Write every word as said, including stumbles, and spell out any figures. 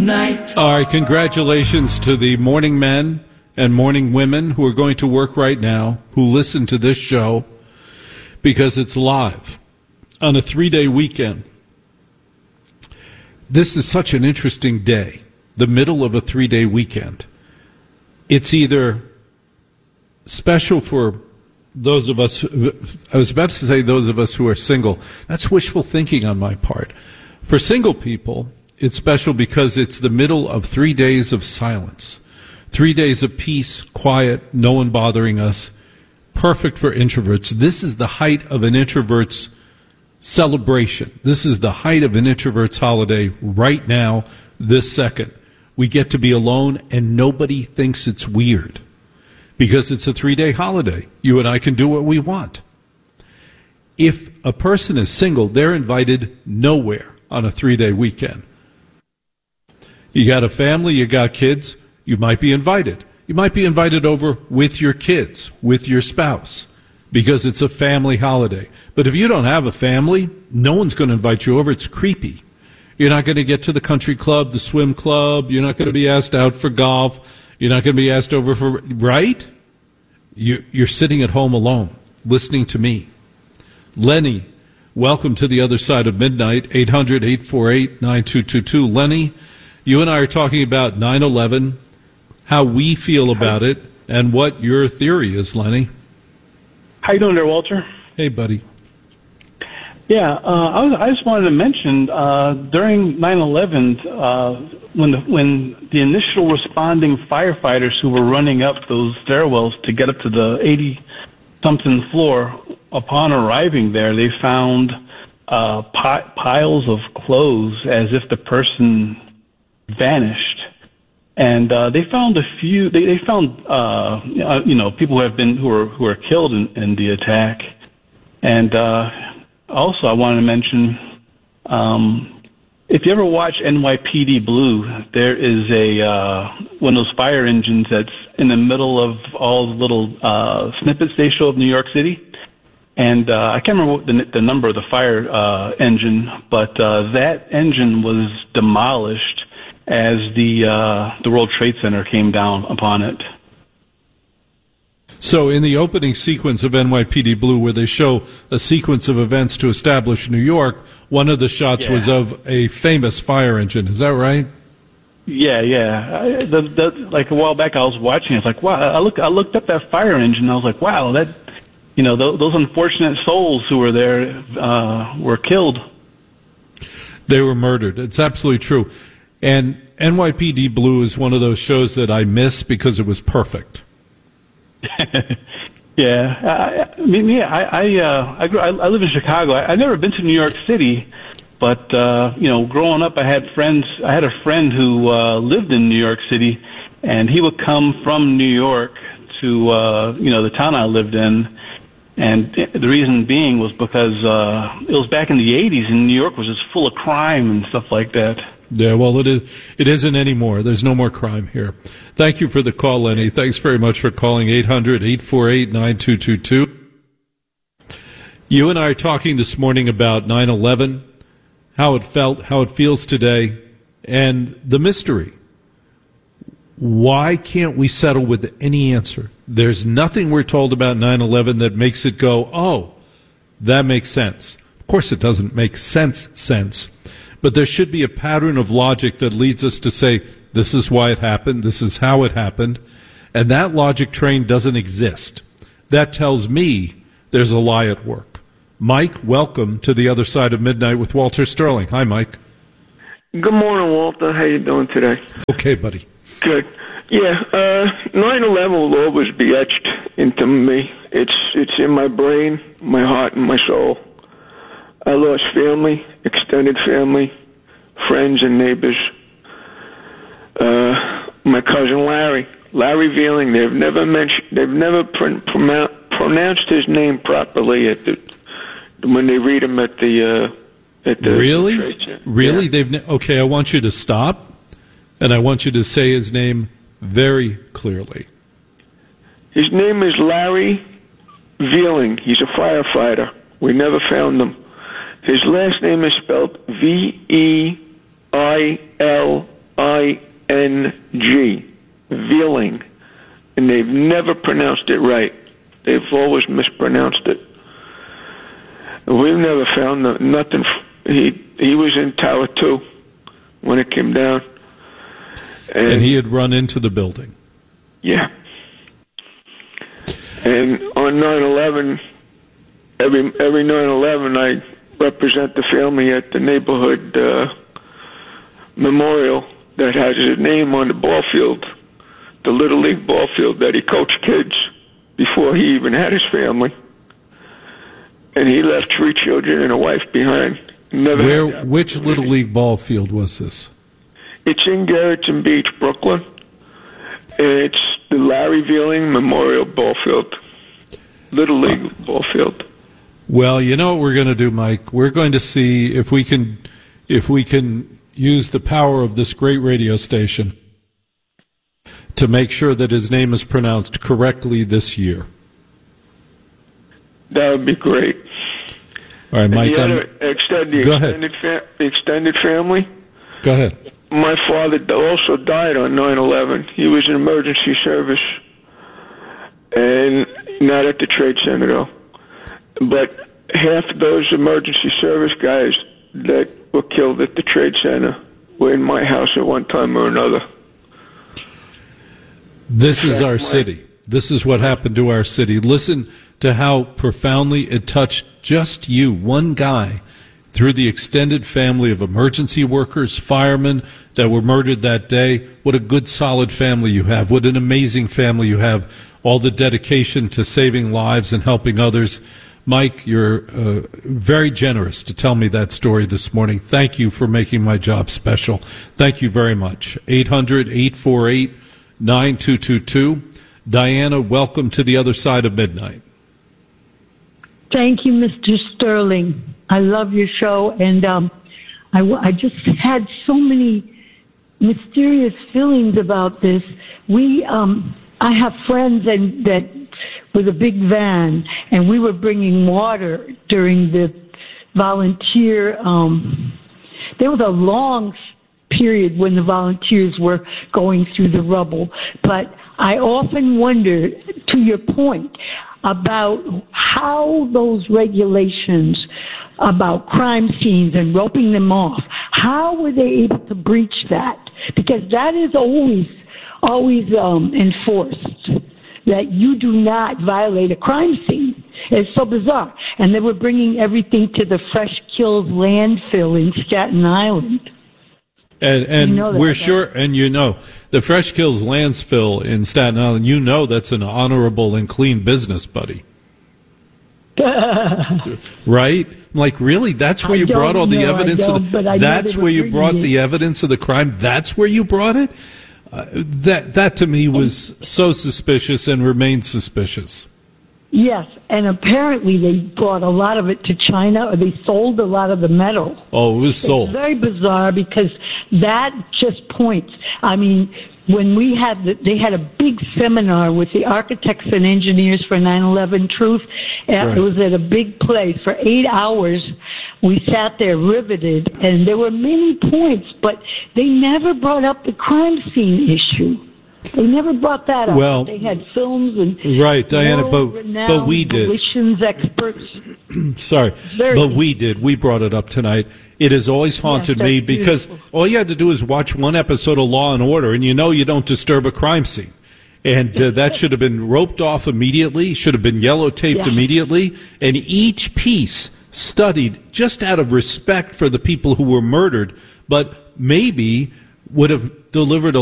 midnight. All right, congratulations to the morning men and morning women who are going to work right now, who listen to this show, because it's live on a three-day weekend. This is such an interesting day, the middle of a three-day weekend. It's either special for those of us, I was about to say those of us who are single. That's wishful thinking on my part. For single people, it's special because it's the middle of three days of silence. Three days of peace, quiet, no one bothering us. Perfect for introverts. This is the height of an introvert's celebration. This is the height of an introvert's holiday right now, this second. We get to be alone and nobody thinks it's weird because it's a three-day holiday. You and I can do what we want. If a person is single, they're invited nowhere on a three-day weekend. You got a family, you got kids, you might be invited. You might be invited over with your kids, with your spouse, because it's a family holiday. But if you don't have a family, no one's going to invite you over. It's creepy. You're not going to get to the country club, the swim club. You're not going to be asked out for golf. You're not going to be asked over for, right? You, you're sitting at home alone, listening to me. Lenny, welcome to the other side of midnight, eight hundred, eight four eight, nine two two two. Lenny, you and I are talking about nine eleven, how we feel about it, and what your theory is, Lenny. How you doing there, Walter? Hey, buddy. Yeah, uh, I, was, I just wanted to mention, uh, during nine eleven, uh, when, the, when the initial responding firefighters who were running up those stairwells to get up to the eighty-something floor, upon arriving there, they found uh, pi- piles of clothes as if the person vanished. And uh, they found a few. They, they found, uh, you know, people who have been who were who were killed in, in the attack. And uh, also, I wanted to mention, um, if you ever watch N Y P D Blue, there is a uh, one of those fire engines that's in the middle of all the little uh, snippets they show of New York City. And uh, I can't remember what the, the number of the fire uh, engine, but uh, that engine was demolished as the uh, the World Trade Center came down upon it. So in the opening sequence of N Y P D Blue, where they show a sequence of events to establish New York, one of the shots yeah. was of a famous fire engine. Is that right? Yeah, yeah. I, the, the, like a while back, I was watching. It's like, wow. I look, I looked up that fire engine. And I was like, wow, that, you know, th- those unfortunate souls who were there uh, were killed. They were murdered. It's absolutely true. And N Y P D Blue is one of those shows that I miss because it was perfect. yeah, I, I mean, yeah, I I, uh, I, grew, I I live in Chicago. I, I've never been to New York City, but uh, you know, growing up, I had friends. I had a friend who uh, lived in New York City, and he would come from New York to uh, you know the town I lived in. And the reason being was because uh, it was back in the eighties, and New York was just full of crime and stuff like that. Yeah, well, it is. It isn't anymore. There's no more crime here. Thank you for the call, Lenny. Thanks very much for calling eight hundred, eight four eight, nine two two two. You and I are talking this morning about nine eleven, how it felt, how it feels today, and the mystery. Why can't we settle with any answer? There's nothing we're told about nine eleven that makes it go, oh, that makes sense. Of course it doesn't make sense sense. But there should be a pattern of logic that leads us to say, this is why it happened, this is how it happened, and that logic train doesn't exist. That tells me there's a lie at work. Mike, welcome to the other side of midnight with Walter Sterling. Hi, Mike. Good morning, Walter. How you doing today? Okay, buddy. Good. Yeah, uh, nine eleven will always be etched into me. It's it's in my brain, my heart, and my soul. I lost family, extended family, friends and neighbors. Uh, my cousin Larry, Larry Vealing. They've never mentioned, they've never pr- pr- pronounced his name properly at the when they read him at the uh, at the really, the really. Yeah. They've ne- okay. I want you to stop, and I want you to say his name very clearly. His name is Larry Vealing. He's a firefighter. We never found him. His last name is spelled V E I L I I N G, Vealing, and they've never pronounced it right. They've always mispronounced it. We've never found no, nothing. He he was in Tower two when it came down. And, and he had run into the building. Yeah. And on nine eleven, every every nine eleven, I represent the family at the neighborhood uh, memorial that has his name on the ball field, the Little League ball field that he coached kids before he even had his family. And he left three children and a wife behind. Never Where? Which Little League ball field was this? It's in Garrettson Beach, Brooklyn. It's the Larry Vealing Memorial Ball Field, Little League uh, ball field. Well, you know what we're going to do, Mike? We're going to see if we can, if we can use the power of this great radio station to make sure that his name is pronounced correctly this year. That would be great. All right, Mike. The, other, extend, the go extended, ahead. Fa- extended family. Go ahead. My father also died on nine eleven. He was in emergency service, and not at the Trade Center, though. But half of those emergency service guys that were killed at the Trade Center were in my house at one time or another. This is our city. This is what happened to our city. Listen to how profoundly it touched just you, one guy, through the extended family of emergency workers, firemen that were murdered that day. What a good, solid family you have. What an amazing family you have. All the dedication to saving lives and helping others. Mike, you're uh, very generous to tell me that story this morning. Thank you for making my job special. Thank you very much. eight hundred, eight four eight, nine two two two. Diana, welcome to the other side of midnight. Thank you, Mister Sterling. I love your show, and um, I, I just had so many mysterious feelings about this. We, um, I have friends and that with a big van, and we were bringing water during the volunteer. Um, there was a long period when the volunteers were going through the rubble, but I often wonder, to your point, about how those regulations about crime scenes and roping them off, how were they able to breach that? Because that is always, always um, enforced, that you do not violate a crime scene. It's so bizarre. And they were bringing everything to the Fresh Kills landfill in Staten Island. And, and you know that, we're right? sure, and you know, the Fresh Kills landfill in Staten Island, you know that's an honorable and clean business, buddy. Right? Like, really? That's where I you brought all the know, evidence? I of the, but I that's where you brought it. the evidence of the crime? That's where you brought it? Uh, that, that to me was so suspicious and remains suspicious. Yes, and apparently they brought a lot of it to China, or they sold a lot of the metal. Oh, it was sold. It's very bizarre because that just points. I mean, when we had the, they had a big seminar with the architects and engineers for nine eleven Truth. Right. It was at a big place for eight hours. We sat there riveted, and there were many points, but they never brought up the crime scene issue. They never brought that up. Well, they had films and right, Diana, but but we did. Relations experts. Sorry, Very but we did. We brought it up tonight. It has always haunted yes, me because beautiful. all you had to do is watch one episode of Law and Order, and you know you don't disturb a crime scene. And uh, that should have been roped off immediately, should have been yellow taped yeah. immediately, and each piece studied just out of respect for the people who were murdered, but maybe would have delivered a